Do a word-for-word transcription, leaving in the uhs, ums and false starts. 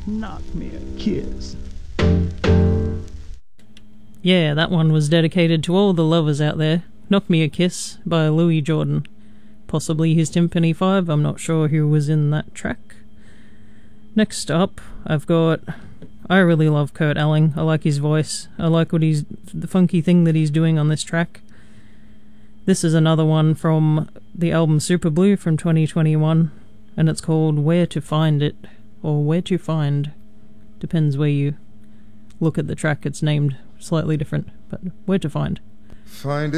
Knock me a kiss. Yeah, that one was dedicated to all the lovers out there. Knock Me a Kiss by Louis Jordan. Possibly his Tympany five, I'm not sure who was in that track. Next up, I've got... I really love Kurt Elling. I like his voice. I like what he's... the funky thing that he's doing on this track. This is another one from the album Super Blue from twenty twenty-one, and it's called Where to Find It, or Where to Find. Depends where you look at the track, it's named slightly different, but Where to Find. Find